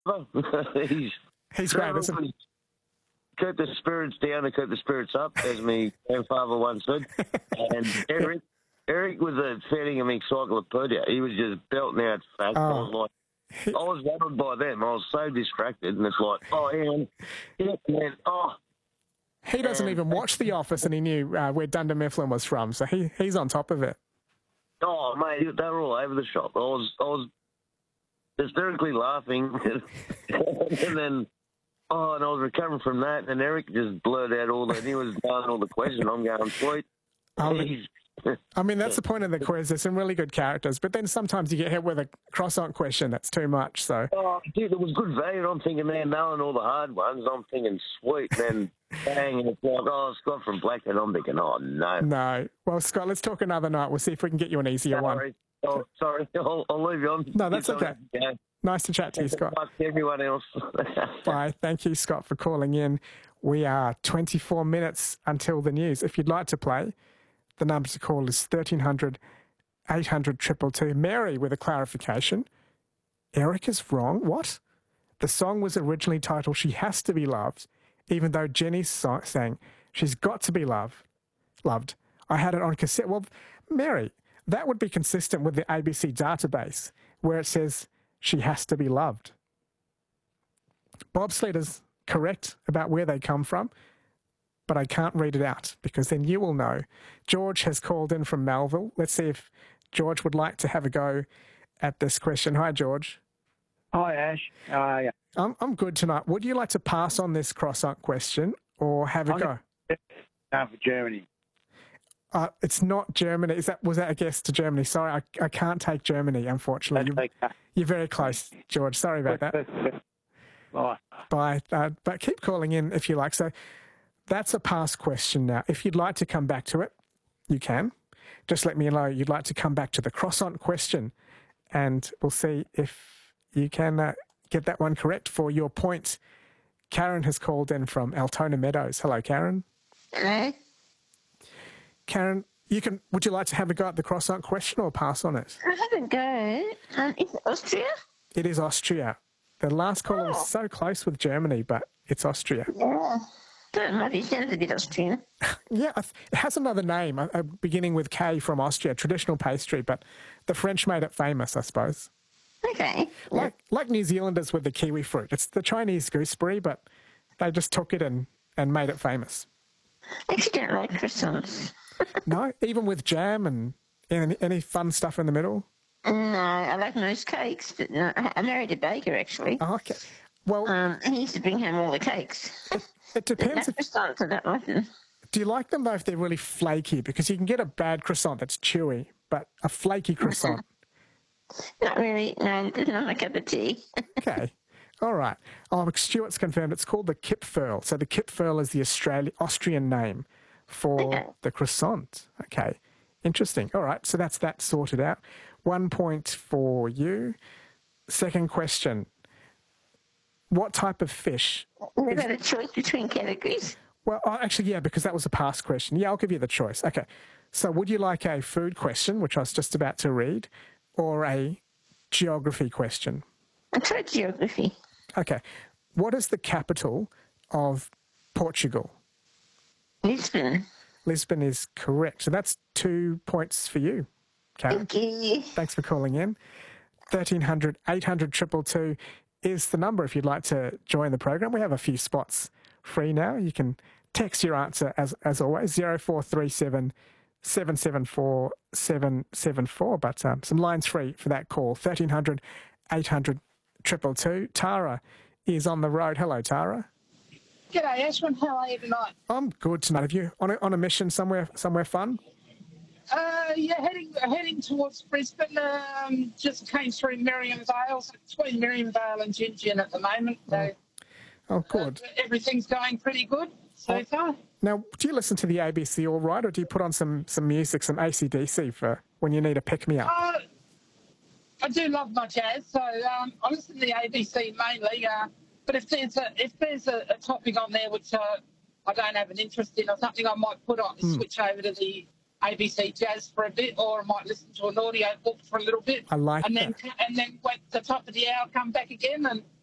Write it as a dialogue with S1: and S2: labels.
S1: He's great, isn't he?
S2: Keep the spirits down and keep the spirits up, as my grandfather once said. And Eric was a fan of encyclopedia. He was just belting out facts.
S1: Oh.
S2: I was rattled by them. I was so distracted, and it's like, hang on. Man.
S1: He doesn't even watch The Office, and he knew where Dunder Mifflin was from, so he's on top of it.
S2: Oh, mate, they were all over the shop. I was hysterically laughing, and then... Oh, and I was recovering from that, and Eric just blurted out he was knowing all the questions. I'm going, sweet.
S1: I mean, that's the point of the quiz. There's some really good characters, but then sometimes you get hit with a croissant question that's too much, so...
S2: Oh, dude, it was good value. I'm thinking, man, knowing all the hard ones, I'm thinking, sweet, and then bang, and it's like, Scott from Blackhead. I'm thinking, oh, no.
S1: No. Well, Scott, let's talk another night. We'll see if we can get you an easier one.
S2: Oh, sorry. I'll leave you on.
S1: No, that's okay. Nice to chat to you, Scott.
S2: Like everyone else.
S1: Bye. Thank you, Scott, for calling in. We are 24 minutes until the news. If you'd like to play, the number to call is 1300 800 222. Mary with a clarification. Eric is wrong. What? The song was originally titled She Has to Be Loved, even though Jenny sang She's Got to Be Loved. I had it on cassette. Well, Mary, that would be consistent with the ABC database where it says She Has to Be Loved. Bobsled is correct about where they come from, but I can't read it out because then you will know. George has called in from Melville. Let's see if George would like to have a go at this question. Hi, George.
S3: Hi, Ash. How are you?
S1: I'm good tonight. Would you like to pass on this croissant question or have a go?
S3: For Germany.
S1: It's not Germany. Was that a guess to Germany? Sorry, I can't take Germany, unfortunately. You're very close, George. Sorry about that.
S3: Bye.
S1: Bye. But keep calling in if you like. So that's a past question now. If you'd like to come back to it, you can. Just let me know you'd like to come back to the croissant question, and we'll see if you can get that one correct for your point. Karen has called in from Altona Meadows. Hello, Karen.
S4: Hello.
S1: Karen, would you like to have a go at the croissant question or pass on it?
S4: I have a go. Is it Austria?
S1: It is Austria. The last caller was so close with Germany, but it's Austria.
S4: Yeah. Maybe it sounds a bit Austrian.
S1: Yeah, it has another name, beginning with K from Austria, traditional pastry, but the French made it famous, I suppose.
S4: Okay.
S1: Like New Zealanders with the kiwi fruit. It's the Chinese gooseberry, but they just took it and made it famous.
S4: I actually don't like croissants.
S1: No? Even with jam and any fun stuff in the middle?
S4: No, I like most cakes, but no, I married a baker, actually.
S1: Oh, okay. Well,
S4: he used to bring home all the cakes.
S1: It depends.
S4: Croissants, I don't like them.
S1: Do you like them, though, if they're really flaky? Because you can get a bad croissant that's chewy, but a flaky croissant...
S4: Not really. No, it's not my cup of tea.
S1: Okay. All right. Stuart's confirmed it's called the Kipferl. So the Kipferl is the Austrian name for the croissant. Okay. Interesting. All right. So that's that sorted out. 1 point for you. Second question. What type of fish?
S4: We've got a choice between categories.
S1: Well, actually, yeah, because that was a past question. Yeah, I'll give you the choice. Okay. So would you like a food question, which I was just about to read, or a geography question?
S4: I tried geography.
S1: Okay. What is the capital of Portugal?
S4: Lisbon.
S1: Lisbon is correct. So that's 2 points for you, Karen.
S4: Thank you.
S1: Thanks for calling in. 1300 800 222 is the number if you'd like to join the program. We have a few spots free now. You can text your answer as always, 0437 774 774, but some lines free for that call, 1300 800 222. Tara is on the road. Hello, Tara.
S5: G'day, Ashwin. How are you tonight?
S1: I'm good tonight. Have you on a mission somewhere fun?
S5: Yeah, heading towards Brisbane. Just came through Miriamvale, so between Miriamvale and Gingin at the moment. So,
S1: good.
S5: Everything's going pretty good so far.
S1: Now, do you listen to the ABC all right, or do you put on some music, some AC/DC for when you need a pick-me-up?
S5: I do love my jazz, so I listen to the ABC mainly. But if there's a topic on there which I don't have an interest in or something, I might switch over to the ABC Jazz for a bit, or I might listen to an audio book for a little bit.
S1: I like
S5: and
S1: that.
S5: And then at the top of the hour, come back again, and